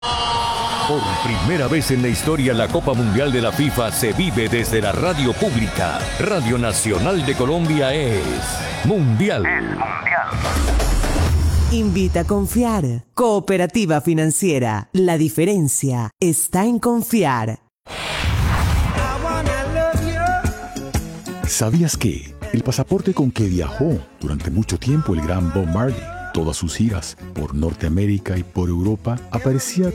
Por primera vez en la historia, la Copa Mundial de la FIFA se vive desde la radio pública. Radio Nacional de Colombia es Mundial. Invita a confiar. Cooperativa Financiera. La diferencia está en confiar. ¿Sabías que el pasaporte con que viajó durante mucho tiempo el gran Bob Marley, todas sus giras por Norteamérica y por Europa, aparecía